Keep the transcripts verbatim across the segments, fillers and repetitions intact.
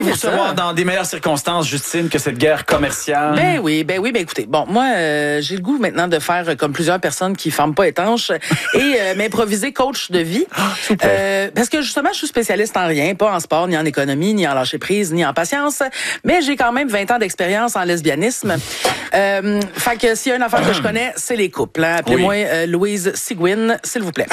Vous recevoir dans des meilleures circonstances, Justine, que cette guerre commerciale. Ben oui, ben oui, ben écoutez, bon, moi, euh, j'ai le goût maintenant de faire euh, comme plusieurs personnes qui ne forment pas étanches et euh, m'improviser coach de vie. Euh, parce que justement, je suis spécialiste en rien, pas en sport, ni en économie, ni en lâcher prise, ni en patience, mais j'ai quand même vingt ans d'expérience en lesbianisme. Euh, fait que s'il y a une affaire que je connais, c'est les couples. Hein. Appelez-moi Oui. euh, Louise Sigouin, s'il vous plaît.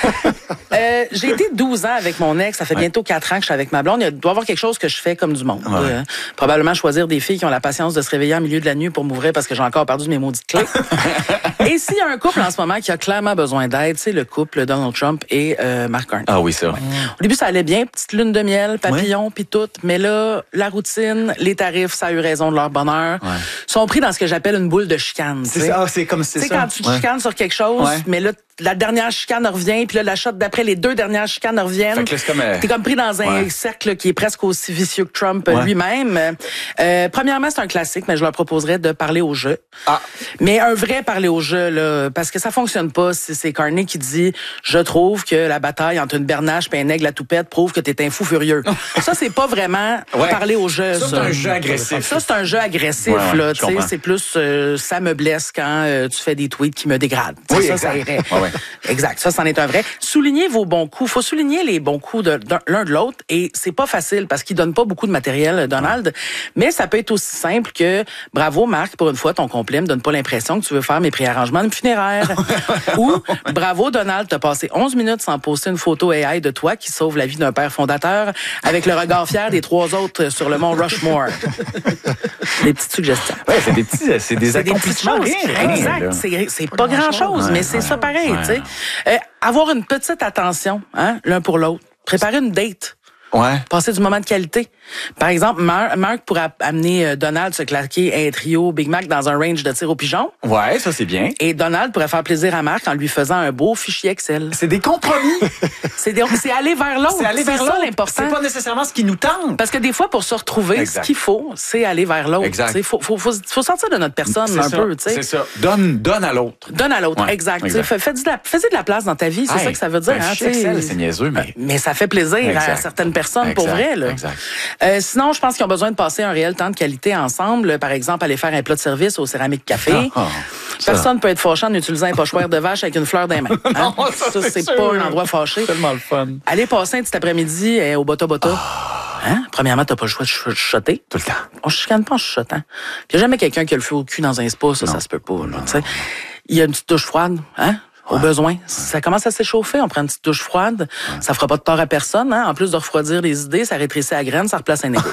euh, j'ai été douze ans avec mon ex, ça fait bientôt quatre ans que je suis avec ma blonde. Il doit y avoir quelque chose que je fais comme du monde. Ouais. Euh, probablement choisir des filles qui ont la patience de se réveiller en milieu de la nuit pour m'ouvrir parce que j'ai encore perdu mes maudites clés. Et s'il y a un couple en ce moment qui a clairement besoin d'aide, c'est le couple Donald Trump et euh, Mark Carney. Ah oui, ça. Ouais. Au début, ça allait bien, petite lune de miel, papillon, puis tout. Mais là, la routine, les tarifs, ça a eu raison de leur bonheur. Ouais. Sont pris dans ce que j'appelle une boule de chicane. C'est ça, c'est comme c'est Tu sais, ça. quand tu te Ouais. chicanes sur quelque chose, Ouais. mais là, la dernière chicane revient, puis là, la shot d'après, les deux dernières chicanes reviennent. Fait que là, c'est comme, euh, T'es comme pris dans un ouais. cercle qui est presque aussi vicieux que Trump Ouais. lui-même. Euh, premièrement, c'est un classique, mais je leur proposerais de parler au jeu. Ah. Mais un vrai parler au jeu, là, parce que ça fonctionne pas si c'est Carney qui dit « Je trouve que la bataille entre une bernache et un aigle à toupette prouve que t'es un fou furieux. » Ça, c'est pas vraiment Ouais. parler au jeu, Ça, ça. c'est un jeu agressif. Ça, c'est un jeu agressif, Ouais, ouais, là. je Tu sais, comprends. c'est plus euh, ça me blesse quand euh, tu fais des tweets qui me dégradent. Tu sais, Oui, ça, exact. ça irait. Ouais, ouais. Exact. Ça, c'en est un vrai. Soulignez vos bons coups. Faut souligner les bons coups de, de l'un de l'autre. Et c'est pas facile parce qu'il donne pas beaucoup de matériel, Donald. Mais ça peut être aussi simple que bravo, Marc, pour une fois, ton complet me donne pas l'impression que tu veux faire mes préarrangements de funéraire. Ou bravo, Donald, t'as passé onze minutes sans poster une photo A I de toi qui sauve la vie d'un père fondateur avec le regard fier des trois autres sur le mont Rushmore. Des petites suggestions. Ouais, c'est des petits, c'est des C'est des petites accomplissements. choses. Rien, rien, Exact. là. C'est, c'est pas grand-chose, Ouais, mais c'est ouais, ça pareil, ouais. tu sais. Euh, avoir une petite attention, hein, l'un pour l'autre. Préparer une date. Ouais. Passer du moment de qualité. Par exemple, Mar- Marc pourrait amener euh, Donald se claquer un trio Big Mac dans un range de tir au pigeon. Ouais, ça, c'est bien. Et Donald pourrait faire plaisir à Marc en lui faisant un beau fichier Excel. C'est des compromis. C'est, des- c'est aller vers l'autre. C'est aller vers ça l'autre. l'important. C'est pas nécessairement ce qui nous tente. Parce que des fois, pour se retrouver, Exact. ce qu'il faut, c'est aller vers l'autre. Exact. Il faut, faut, faut, faut sortir de notre personne C'est un ça. peu. Tu sais. C'est ça. Donne, donne à l'autre. Donne à l'autre, Ouais, exact. exact. Fais, fais de la, fais de la place dans ta vie, c'est Hey, ça que ça veut dire. un Hein, fichier t'sais. Excel, c'est niaiseux, mais... Mais ça fait plaisir Exact. à certaines personnes, Exact. pour vrai. Là. Exact. Euh, sinon, je pense qu'ils ont besoin de passer un réel temps de qualité ensemble. Par exemple, aller faire un plat de service au Céramique Café. Ah, ah, ça. Personne peut être fâché en utilisant un pochoir de vache avec une fleur dans les mains. Hein? Non, ça, c'est c'est sûr. pas un endroit fâché. Tellement le fun. Aller passer un petit après-midi euh, au Bota Bota. Hein? Premièrement, t'as pas le choix de ch- chuchoter. Tout le temps. On se chicane pas en chuchotant. Il y a jamais quelqu'un qui a le feu au cul dans un spa, ça, ça se peut pas. Là, tu sais. Il y a une petite douche froide, hein? Au besoin. Si ça commence à s'échauffer, on prend une petite douche froide. Ça fera pas de tort à personne, hein? En plus de refroidir les idées, ça rétrécit la graine, ça replace un égo.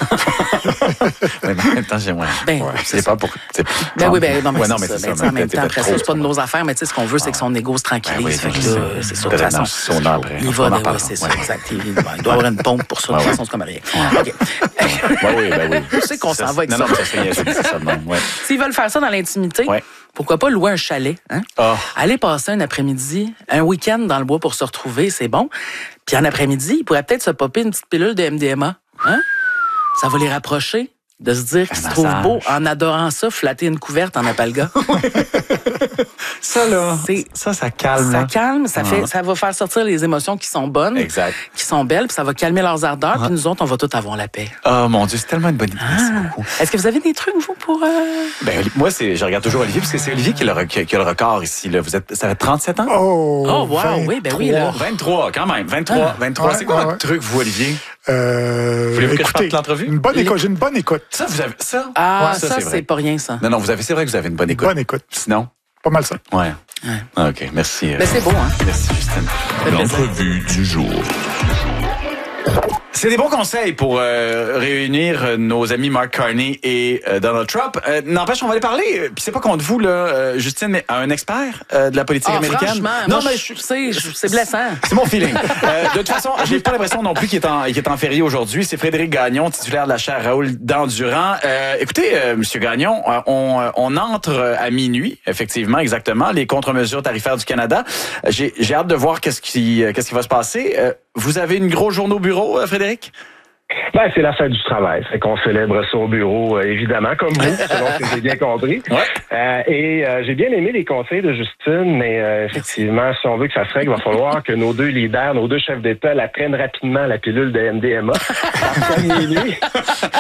Mais en même temps, j'aimerais. Ben, ouais, c'est c'est pas pour. c'est- Ben oui, ben non, mais Ouais, c'est non, mais ça. c'est Ben, ça. tu sais, en même t'es temps, fait après trop, ça, c'est pas de trop. nos affaires, mais tu sais, ce qu'on veut, c'est que son égo se tranquillise. Ben oui, Fait que c'est là, ça. c'est ça. De Peut-être toute façon, dans son après. il On va, en de- parlera. ouais, c'est ça, Ouais. exact. Il, il doit avoir une pompe pour ça. De Ouais, toute ouais. façon, c'est comme rien. OK. Ben oui, ben oui. Je sais qu'on s'en va avec non, ça. Non, mais ça serait niaiseux, c'est ça de même, ouais. S'ils veulent faire ça dans l'intimité, Ouais. pourquoi pas louer un chalet, hein? Oh. Aller passer un après-midi, un week-end dans le bois pour se retrouver, c'est bon. Puis en après-midi, ils pourraient peut-être se popper une petite pilule de M D M A. Hein? Ça va les rapprocher de se dire qu'ils se trouvent massage. beaux en adorant ça, flatter une couverte en apalga. Ça, là, C'est- ça, ça calme. Ça là. calme, ça, fait, Ah. ça va faire sortir les émotions qui sont bonnes, Exact. qui sont belles, puis ça va calmer leurs ardeurs, puis nous autres, on va tous avoir la paix. Oh mon Dieu, c'est tellement une bonne idée. Merci beaucoup. Est-ce que vous avez des trucs, vous, pour... euh, Ben, moi, c'est, je regarde toujours Olivier, parce que c'est Olivier qui a le, qui a le record ici. Là. Vous êtes, ça fait trente-sept ans? Oh, Oh, wow, oui, ben oui, là. vingt-trois, quand même. vingt-trois. vingt-trois. Ouais, c'est quoi ouais, votre ouais. truc, vous, Olivier? Euh, Voulez-vous que je écoutez, parte l'entrevue? Une bonne écoute. J'ai une bonne écoute. Ça, vous avez, ça? Ah, Ouais, ça, c'est c'est, vrai. pas rien, ça. Non, non, vous avez, c'est vrai que vous avez une bonne écoute. Bonne écoute. Sinon? Pas mal ça. Ouais. Ah, OK, merci. euh, Mais c'est beau, hein? Merci, Justine. L'entrevue du jour. C'est des bons conseils pour euh, réunir euh, nos amis Mark Carney et euh, Donald Trump. Euh, n'empêche, on va aller parler, euh, puis c'est pas contre vous, là, euh, Justine, mais à un expert euh, de la politique Ah, américaine. franchement, non, moi, mais je sais, je- c'est blessant. c'est mon feeling. Euh, de toute façon, j'ai pas l'impression non plus qu'il est en, qu'il est en férié aujourd'hui. C'est Frédéric Gagnon, titulaire de la chaire Raoul Dandurand. Euh, écoutez, euh, Monsieur Gagnon, euh, on, euh, on entre à minuit, effectivement, exactement, les contre-mesures tarifaires du Canada. Euh, J'ai, j'ai hâte de voir qu'est-ce qui, euh, qu'est-ce qui va se passer. Euh, vous avez une grosse journée au bureau, euh, Frédéric? Ben, c'est la fête du travail. Fait qu'on célèbre ça au bureau, euh, évidemment, comme vous, selon ce que j'ai bien compris. Ouais. Euh, et euh, j'ai bien aimé les conseils de Justine, mais euh, effectivement, si on veut que ça se règle, il va falloir que nos deux leaders, nos deux chefs d'État la prennent rapidement, la pilule de M D M A. À minuit.